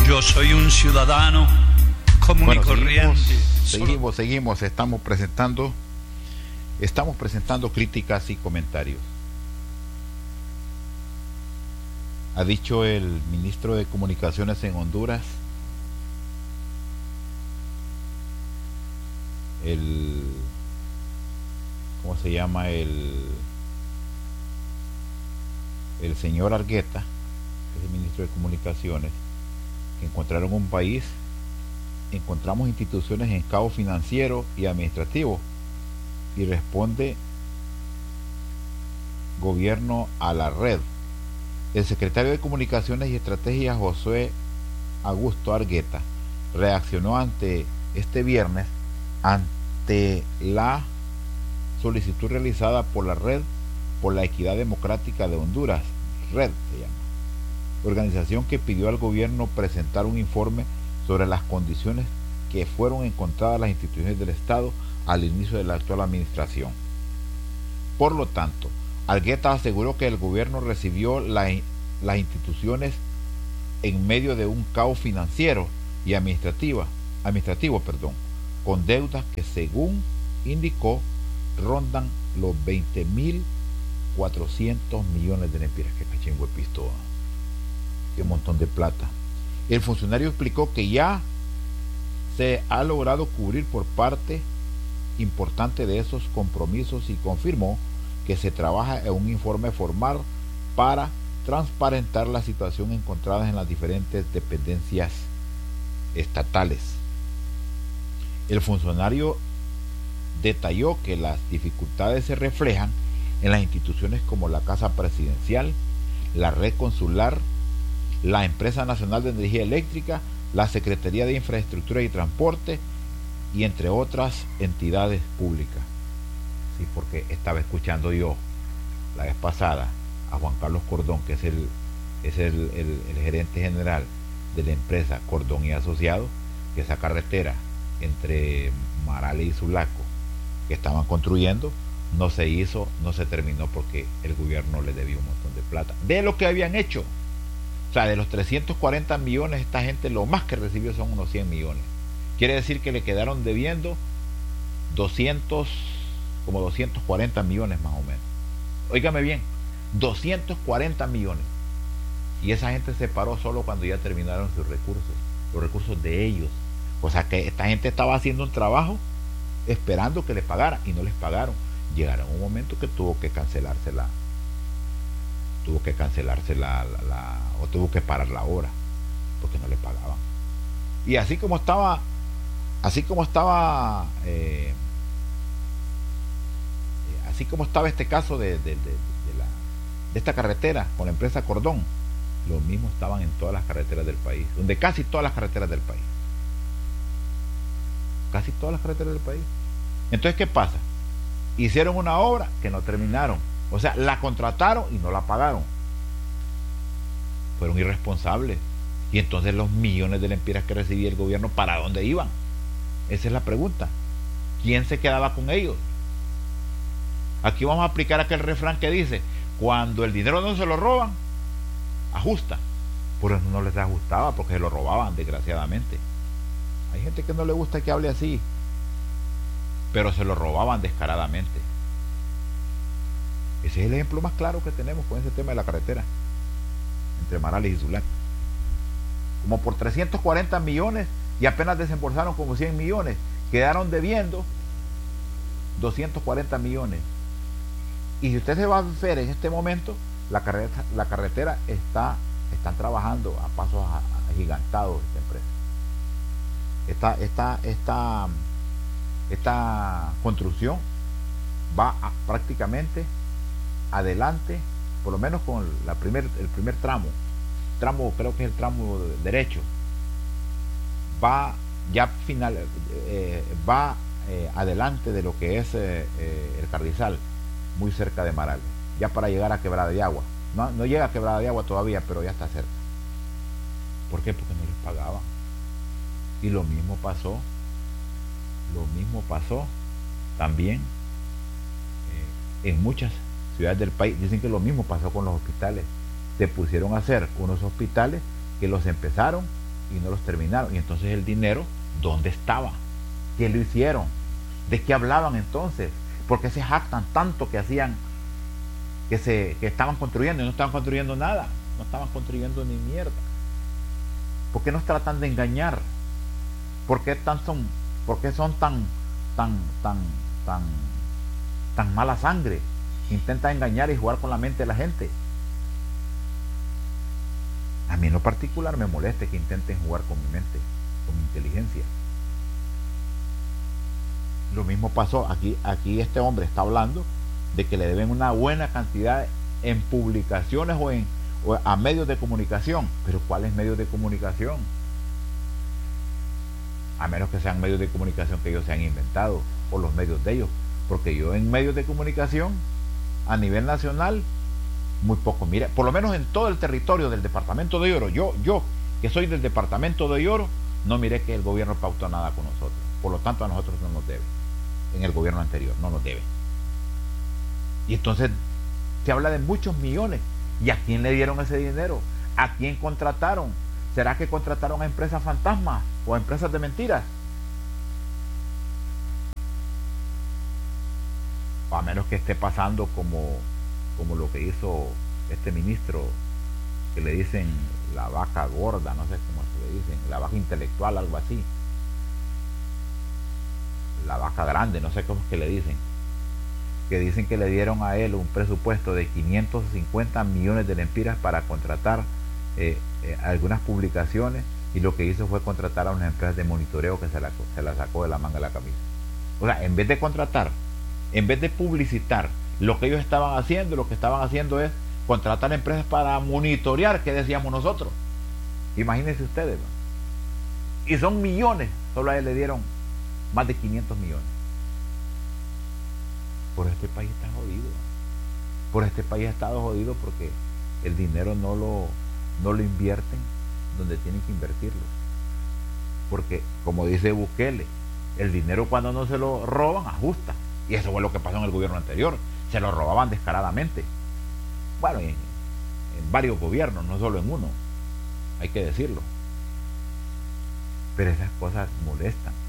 Yo soy un ciudadano común y corriente. Seguimos. Estamos presentando críticas y comentarios. Ha dicho el ministro de Comunicaciones en Honduras, ¿cómo se llama? El señor Argueta, que es el ministro de Comunicaciones, que encontraron un país, encontramos instituciones en caos financiero y administrativo, y responde gobierno a la red. El secretario de Comunicaciones y Estrategia, Josué Augusto Argueta, reaccionó este viernes ante la solicitud realizada por la Red por la Equidad Democrática de Honduras, RED se llama, organización que pidió al gobierno presentar un informe sobre las condiciones que fueron encontradas en las instituciones del Estado al inicio de la actual administración. Por lo tanto, Argueta aseguró que el gobierno recibió las instituciones en medio de un caos financiero y administrativo, con deudas que, según indicó, rondan los 20.400 millones de lempiras. Que cachingo de pistola, qué montón de plata. El funcionario explicó que ya se ha logrado cubrir por parte importante de esos compromisos y confirmó que se trabaja en un informe formal para transparentar la situación encontrada en las diferentes dependencias estatales. El funcionario detalló que las dificultades se reflejan en las instituciones como la Casa Presidencial, la Red Consular, la Empresa Nacional de Energía Eléctrica, la Secretaría de Infraestructura y Transporte, y entre otras entidades públicas. Sí, porque estaba escuchando yo la vez pasada a Juan Carlos Cordón, que es el gerente general de la empresa Cordón y Asociados, que esa carretera entre Marales y Sulaco que estaban construyendo no se hizo, no se terminó porque el gobierno le debía un montón de plata de lo que habían hecho. O sea, de los 340 millones, esta gente lo más que recibió son unos 100 millones. Quiere decir que le quedaron debiendo como 240 millones más o menos. Óigame bien, 240 millones. Y esa gente se paró solo cuando ya terminaron sus recursos, los recursos de ellos. O sea que esta gente estaba haciendo un trabajo esperando que le pagaran y no les pagaron. Llegaron un momento que tuvo que cancelarse o tuvo que parar la obra porque no le pagaban. Y así como estaba este caso de esta carretera con la empresa Cordón, lo mismo estaban en todas las carreteras del país, donde casi todas las carreteras del país. Entonces, ¿qué pasa? Hicieron una obra que no terminaron, o sea, la contrataron y no la pagaron. Fueron irresponsables. Y entonces los millones de lempiras que recibía el gobierno, ¿para dónde iban? Esa es la pregunta. ¿Quién se quedaba con ellos? Aquí vamos a aplicar aquel refrán que dice: cuando el dinero no se lo roban, ajusta. Por eso no les ajustaba, porque se lo robaban, desgraciadamente. Hay gente que no le gusta que hable así, pero se lo robaban descaradamente. Ese es el ejemplo más claro que tenemos con ese tema de la carretera entre Marales y Sulaco. Como por 340 millones y apenas desembolsaron como 100 millones, quedaron debiendo 240 millones. Y si usted se va a ver en este momento, la carretera están trabajando a pasos agigantados esta empresa. Esta construcción va prácticamente adelante, por lo menos con el primer tramo, creo que es el tramo derecho, va adelante de lo que es el Carrizal, muy cerca de Marales, ya para llegar a Quebrada de Agua. No llega a Quebrada de Agua todavía, pero ya está cerca. ¿Por qué? Porque no les pagaban. Y lo mismo pasó también en muchas ciudades del país. Dicen que lo mismo pasó con los hospitales. Se pusieron a hacer unos hospitales que los empezaron y no los terminaron. Y entonces el dinero, ¿dónde estaba? ¿Qué lo hicieron? ¿De qué hablaban entonces? ¿Por qué se jactan tanto que hacían, que estaban construyendo y no estaban construyendo nada? No estaban construyendo ni mierda. ¿Por qué nos tratan de engañar? ¿Por qué son tan mala sangre? Intentan engañar y jugar con la mente de la gente. A mí en lo particular me molesta que intenten jugar con mi mente, con mi inteligencia. Lo mismo pasó aquí este hombre está hablando de que le deben una buena cantidad en publicaciones o a medios de comunicación. Pero ¿cuáles medios de comunicación? A menos que sean medios de comunicación que ellos se han inventado, o los medios de ellos. Porque yo en medios de comunicación a nivel nacional muy poco. Mire, por lo menos en todo el territorio del departamento de Oro, yo que soy del departamento de Oro, no miré que el gobierno pautó nada con nosotros. Por lo tanto, a nosotros no nos debe. En el gobierno anterior no nos debe. Y entonces se habla de muchos millones. ¿Y a quién le dieron ese dinero? ¿A quién contrataron? ¿Será que contrataron a empresas fantasmas o a empresas de mentiras? O a menos que esté pasando como lo que hizo este ministro, que le dicen la vaca gorda, no sé cómo se le dicen, la vaca intelectual, algo así, la vaca grande, no sé cómo es que le dicen, que dicen que le dieron a él un presupuesto de 550 millones de lempiras para contratar algunas publicaciones, y lo que hizo fue contratar a unas empresas de monitoreo que se la sacó de la manga de la camisa. O sea, en vez de contratar, en vez de publicitar lo que ellos estaban haciendo, lo que estaban haciendo es contratar empresas para monitorear, que decíamos nosotros. Imagínense ustedes, ¿no? Y son millones, solo a él le dieron más de 500 millones. Por este país está jodido. Por este país ha estado jodido porque el dinero no lo invierten donde tienen que invertirlo. Porque, como dice Bukele, el dinero cuando no se lo roban, ajusta. Y eso fue lo que pasó en el gobierno anterior. Se lo robaban descaradamente. Bueno, en varios gobiernos, no solo en uno. Hay que decirlo. Pero esas cosas molestan.